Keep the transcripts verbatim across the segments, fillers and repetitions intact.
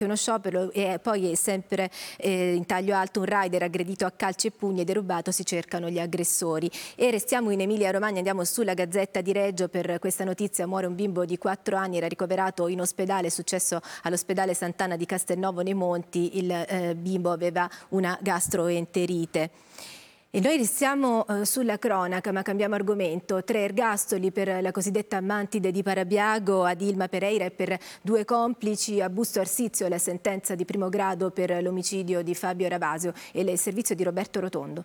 uno sciopero e poi è sempre eh, in taglio alto un rider aggredito a calci e pugni e derubato, si cercano gli aggressori. E restiamo in Emilia Romagna, andiamo sulla Gazzetta di Reggio per questa notizia: muore un bimbo di quattro anni, era ricoverato in ospedale, è successo all'ospedale Sant'Anna di Castelnuovo nei Monti, il eh, bimbo aveva una gastroenterite. E noi restiamo eh, sulla cronaca, ma cambiamo argomento. Tre ergastoli per la cosiddetta mantide di Parabiago ad Ilma Pereira e per due complici. A Busto Arsizio la sentenza di primo grado per l'omicidio di Fabio Ravasio e il servizio di Roberto Rotondo.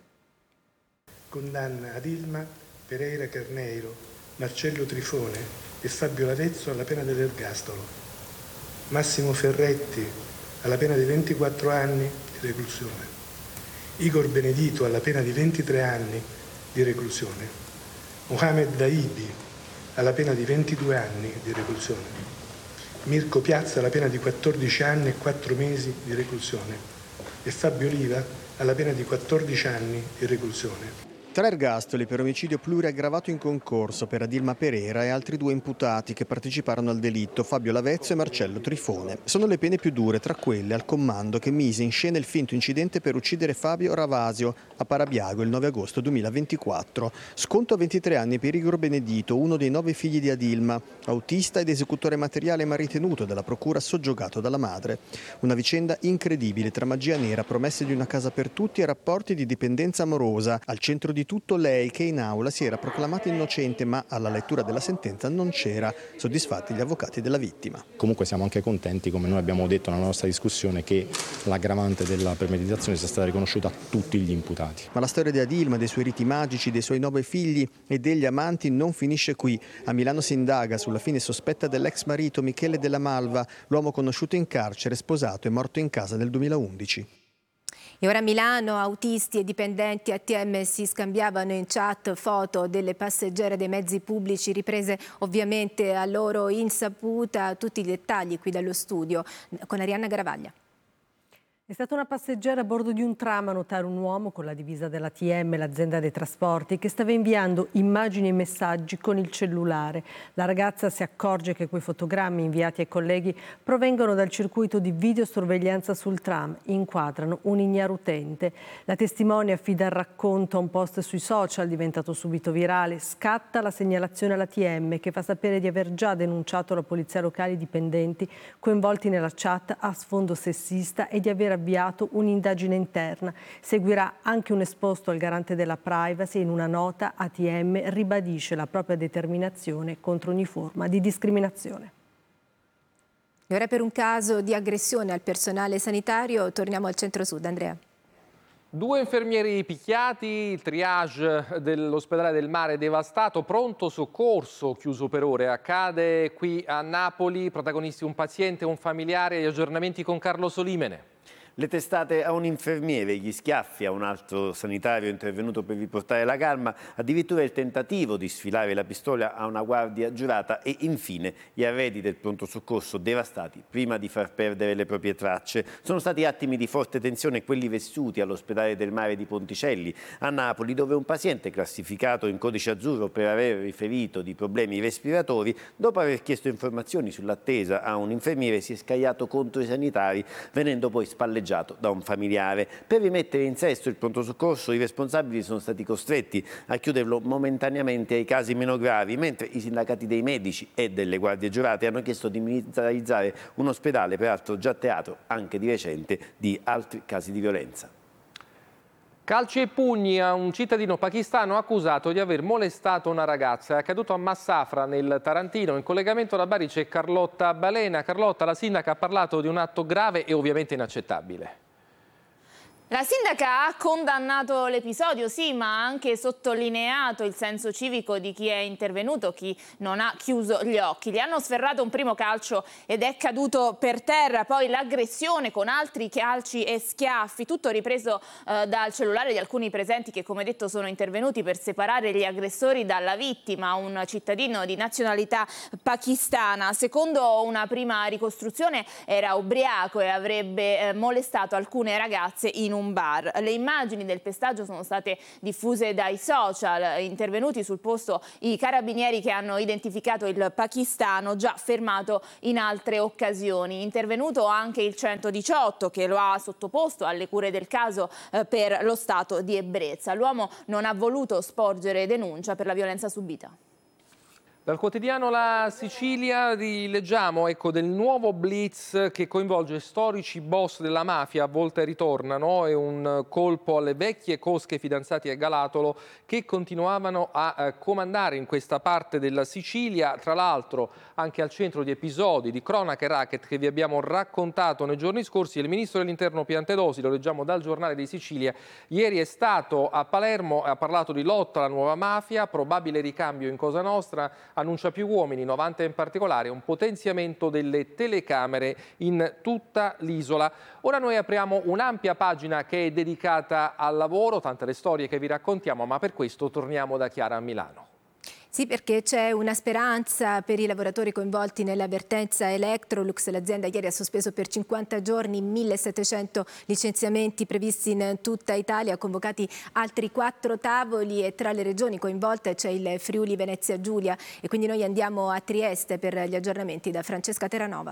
Condanna ad Ilma Pereira Carneiro, Marcello Trifone e Fabio Lavezzo alla pena dell'ergastolo. Massimo Ferretti alla pena di ventiquattro anni di reclusione. Igor Benedito alla pena di ventitré anni di reclusione, Mohamed Daibi alla pena di ventidue anni di reclusione, Mirko Piazza alla pena di quattordici anni e quattro mesi di reclusione e Fabio Oliva alla pena di quattordici anni di reclusione. Tre ergastoli per omicidio pluriaggravato in concorso per Adilma Pereira e altri due imputati che parteciparono al delitto, Fabio Lavezzo e Marcello Trifone. Sono le pene più dure tra quelle al comando che mise in scena il finto incidente per uccidere Fabio Ravasio a Parabiago il nove agosto duemilaventiquattro. Sconto a ventitré anni per Igor Benedito, uno dei nove figli di Adilma, autista ed esecutore materiale ma ritenuto dalla procura soggiogato dalla madre. Una vicenda incredibile tra magia nera, promesse di una casa per tutti e rapporti di dipendenza amorosa. Al centro di tutto lei che in aula si era proclamata innocente, ma alla lettura della sentenza non c'era, soddisfatti gli avvocati della vittima. Comunque siamo anche contenti, come noi abbiamo detto nella nostra discussione, che l'aggravante della premeditazione sia stata riconosciuta a tutti gli imputati. Ma la storia di Adilma, dei suoi riti magici, dei suoi nove figli e degli amanti non finisce qui. A Milano si indaga sulla fine sospetta dell'ex marito Michele Della Malva, l'uomo conosciuto in carcere, sposato e morto in casa nel duemilaundici. E ora a Milano autisti e dipendenti A T M si scambiavano in chat foto delle passeggere dei mezzi pubblici, riprese ovviamente a loro insaputa. Tutti i dettagli qui dallo studio con Arianna Garavaglia. È stata una passeggera a bordo di un tram a notare un uomo con la divisa dell'A T M, l'azienda dei trasporti, che stava inviando immagini e messaggi con il cellulare. La ragazza si accorge che quei fotogrammi inviati ai colleghi provengono dal circuito di videosorveglianza sul tram, inquadrano un ignaro utente. La testimone affida il racconto a un post sui social, diventato subito virale. Scatta la segnalazione all'A T M, che fa sapere di aver già denunciato la polizia locale i dipendenti coinvolti nella chat a sfondo sessista e di aver avviato un'indagine interna. Seguirà anche un esposto al garante della privacy. In una nota A T M ribadisce la propria determinazione contro ogni forma di discriminazione. E ora per un caso di aggressione al personale sanitario torniamo al centro-sud. Andrea. Due infermieri picchiati, il triage dell'ospedale del Mare devastato, pronto soccorso chiuso per ore. Accade qui a Napoli, protagonisti un paziente e un familiare. Gli aggiornamenti con Carlo Solimene. Le testate a un infermiere, gli schiaffi a un altro sanitario intervenuto per riportare la calma, addirittura il tentativo di sfilare la pistola a una guardia giurata e infine gli arredi del pronto soccorso devastati prima di far perdere le proprie tracce. Sono stati attimi di forte tensione quelli vissuti all'ospedale del Mare di Ponticelli a Napoli, dove un paziente classificato in codice azzurro per aver riferito di problemi respiratori, dopo aver chiesto informazioni sull'attesa a un infermiere, si è scagliato contro i sanitari, venendo poi spalleggiato da un familiare. Per rimettere in sesto il pronto soccorso i responsabili sono stati costretti a chiuderlo momentaneamente ai casi meno gravi, mentre i sindacati dei medici e delle guardie giurate hanno chiesto di militarizzare un ospedale peraltro già teatro anche di recente di altri casi di violenza. Calci e pugni a un cittadino pakistano accusato di aver molestato una ragazza. È accaduto a Massafra, nel Tarantino. In collegamento da Bari c'è Carlotta Balena. Carlotta, la sindaca ha parlato di un atto grave e ovviamente inaccettabile. La sindaca ha condannato l'episodio, sì, ma ha anche sottolineato il senso civico di chi è intervenuto, chi non ha chiuso gli occhi. Gli hanno sferrato un primo calcio ed è caduto per terra, poi l'aggressione con altri calci e schiaffi, tutto ripreso eh, dal cellulare di alcuni presenti che, come detto, sono intervenuti per separare gli aggressori dalla vittima, un cittadino di nazionalità pakistana. Secondo una prima ricostruzione era ubriaco e avrebbe eh, molestato alcune ragazze in un bar. Le immagini del pestaggio sono state diffuse dai social, intervenuti sul posto i carabinieri che hanno identificato il pakistano già fermato in altre occasioni. Intervenuto anche il centodiciotto che lo ha sottoposto alle cure del caso eh, per lo stato di ebbrezza. L'uomo non ha voluto sporgere denuncia per la violenza subita. Dal quotidiano La Sicilia leggiamo ecco, del nuovo blitz che coinvolge storici boss della mafia, a volte ritornano, è un colpo alle vecchie cosche fidanzati a Galatolo che continuavano a eh, comandare in questa parte della Sicilia, tra l'altro anche al centro di episodi di cronaca e racket che vi abbiamo raccontato nei giorni scorsi. Il ministro dell'Interno Piantedosi, lo leggiamo dal Giornale di Sicilia, ieri è stato a Palermo e ha parlato di lotta alla nuova mafia, probabile ricambio in Cosa Nostra, annuncia più uomini, novanta in particolare, un potenziamento delle telecamere in tutta l'isola. Ora noi apriamo un'ampia pagina che è dedicata al lavoro, tante le storie che vi raccontiamo, ma per questo torniamo da Chiara a Milano. Sì, perché c'è una speranza per i lavoratori coinvolti nell'avvertenza Electrolux. L'azienda ieri ha sospeso per cinquanta giorni millesettecento licenziamenti previsti in tutta Italia, ha convocati altri quattro tavoli e tra le regioni coinvolte c'è il Friuli Venezia Giulia e quindi noi andiamo a Trieste per gli aggiornamenti da Francesca Terranova.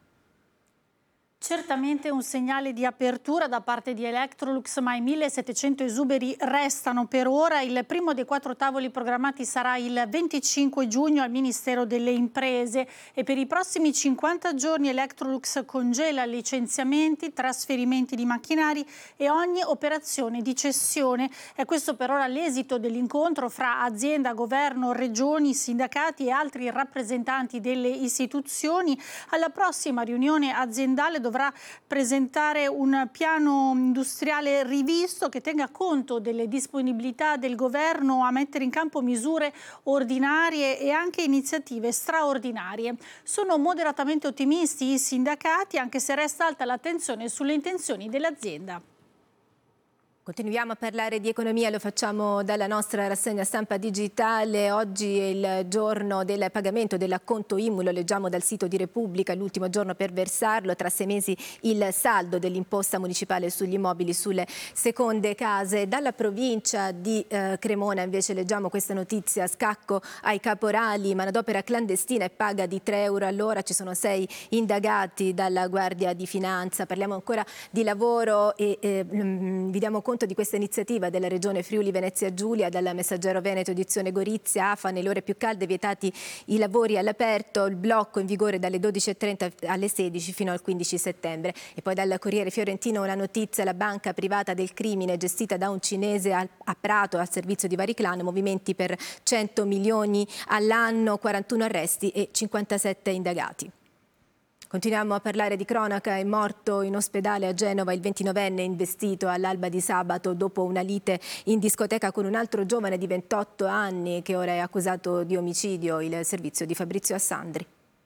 Certamente un segnale di apertura da parte di Electrolux, ma i millesettecento esuberi restano per ora. Il primo dei quattro tavoli programmati sarà il venticinque giugno al Ministero delle Imprese e per i prossimi cinquanta giorni Electrolux congela licenziamenti, trasferimenti di macchinari e ogni operazione di cessione. È questo per ora l'esito dell'incontro fra azienda, governo, regioni, sindacati e altri rappresentanti delle istituzioni. Alla prossima riunione aziendale dovrà presentare un piano industriale rivisto che tenga conto delle disponibilità del governo a mettere in campo misure ordinarie e anche iniziative straordinarie. Sono moderatamente ottimisti i sindacati, anche se resta alta l'attenzione sulle intenzioni dell'azienda. Continuiamo a parlare di economia, lo facciamo dalla nostra rassegna stampa digitale. Oggi è il giorno del pagamento dell'acconto I M U, lo leggiamo dal sito di Repubblica, l'ultimo giorno per versarlo. Tra sei mesi il saldo dell'imposta municipale sugli immobili sulle seconde case. Dalla provincia di eh, Cremona invece leggiamo questa notizia: scacco ai caporali, manodopera clandestina e paga di tre euro all'ora. Ci sono sei indagati dalla Guardia di Finanza. Parliamo ancora di lavoro e eh, vi diamo conto di questa iniziativa della Regione Friuli Venezia Giulia. Dalla Messaggero Veneto edizione Gorizia, A F A nelle ore più calde vietati i lavori all'aperto, il blocco in vigore dalle dodici e trenta alle sedici fino al quindici settembre. E poi dal Corriere Fiorentino una notizia: la banca privata del crimine gestita da un cinese a Prato al servizio di vari clan, movimenti per cento milioni all'anno, quarantuno arresti e cinquantasette indagati. Continuiamo a parlare di cronaca. È morto in ospedale a Genova il ventinovenne investito all'alba di sabato dopo una lite in discoteca con un altro giovane di ventotto anni che ora è accusato di omicidio. Il servizio di Fabrizio Assandri.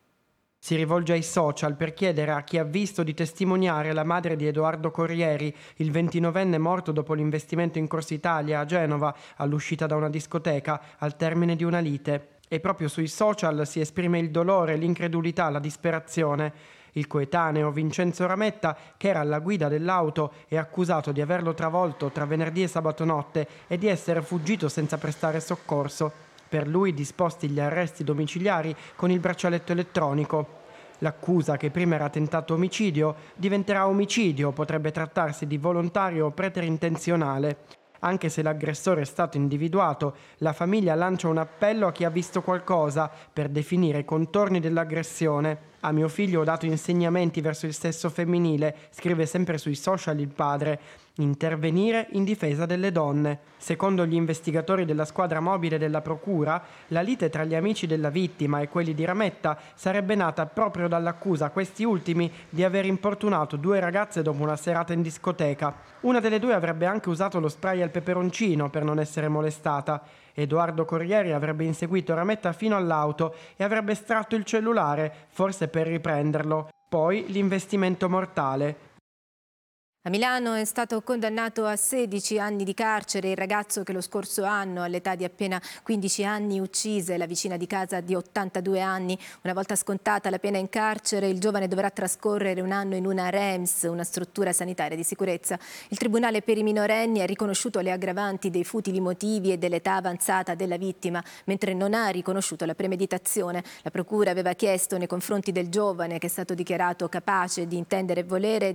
Si rivolge ai social per chiedere a chi ha visto di testimoniare la madre di Edoardo Corrieri, il ventinovenne morto dopo l'investimento in Corsa Italia a Genova all'uscita da una discoteca al termine di una lite. E proprio sui social si esprime il dolore, l'incredulità, la disperazione. Il coetaneo Vincenzo Rametta, che era alla guida dell'auto, è accusato di averlo travolto tra venerdì e sabato notte e di essere fuggito senza prestare soccorso. Per lui disposti gli arresti domiciliari con il braccialetto elettronico. L'accusa, che prima era tentato omicidio, diventerà omicidio, potrebbe trattarsi di volontario o preterintenzionale. Anche se l'aggressore è stato individuato, la famiglia lancia un appello a chi ha visto qualcosa per definire i contorni dell'aggressione. A mio figlio ho dato insegnamenti verso il sesso femminile, scrive sempre sui social il padre. Intervenire in difesa delle donne. Secondo gli investigatori della squadra mobile della procura, la lite tra gli amici della vittima e quelli di Rametta sarebbe nata proprio dall'accusa a questi ultimi di aver importunato due ragazze dopo una serata in discoteca. Una delle due avrebbe anche usato lo spray al peperoncino per non essere molestata. Edoardo Corrieri avrebbe inseguito Rametta fino all'auto e avrebbe estratto il cellulare, forse per riprenderlo. Poi l'investimento mortale. A Milano è stato condannato a sedici anni di carcere il ragazzo che lo scorso anno, all'età di appena quindici anni, uccise la vicina di casa di ottantadue anni. Una volta scontata la pena in carcere, il giovane dovrà trascorrere un anno in una R E M S, una struttura sanitaria di sicurezza. Il Tribunale per i minorenni ha riconosciuto le aggravanti dei futili motivi e dell'età avanzata della vittima, mentre non ha riconosciuto la premeditazione. La Procura aveva chiesto nei confronti del giovane, che è stato dichiarato capace di intendere e volere,